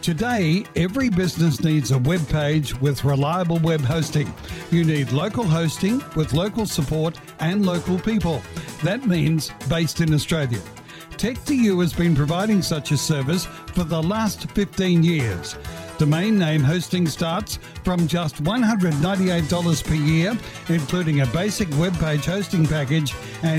Today, every business needs a web page with reliable web hosting. You need local hosting with local support and local people. That means based in Australia. Tech2U has been providing such a service for the last 15 years. Domain name hosting starts from just $198 per year, including a basic web page hosting package and